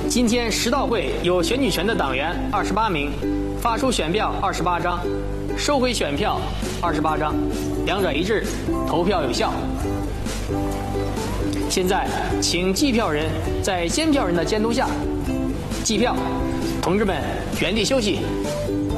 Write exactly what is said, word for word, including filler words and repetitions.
今天十道会有选举权的党员二十八名，发出选票二十八张，收回选票二十八张，两者一致，投票有效。现在，请计票人在监票人的监督下计票。同志们，原地休息。